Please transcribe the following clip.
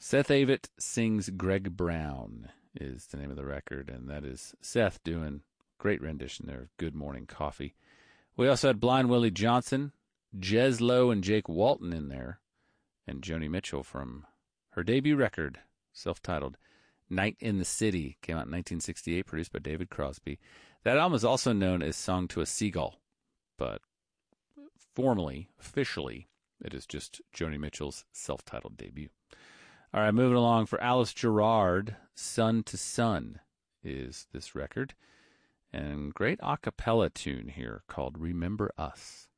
Seth Avett Sings Greg Brown is the name of the record, and that is Seth doing great rendition there of Good Morning Coffee. We also had Blind Willie Johnson, Jez Lowe, and Jake Walton in there, and Joni Mitchell from her debut record, self-titled Night in the City, came out in 1968, produced by David Crosby. That album is also known as Song to a Seagull, but formally, officially, it is just Joni Mitchell's self-titled debut. All right, moving along for Alice Gerrard, Sun to Sun is this record. And great a cappella tune here called Remember Us.